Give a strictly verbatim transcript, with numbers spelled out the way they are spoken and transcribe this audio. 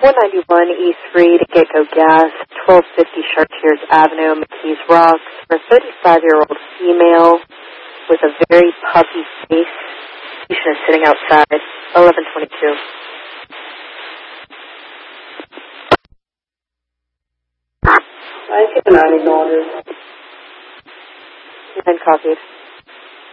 one ninety-one East Reed, Gecko Gas, twelve fifty Chartiers Avenue, McKees Rocks, for a thirty-five-year-old female with a very puffy face. Patient is sitting outside, eleven twenty-two. I see the ninety orders. nine copied.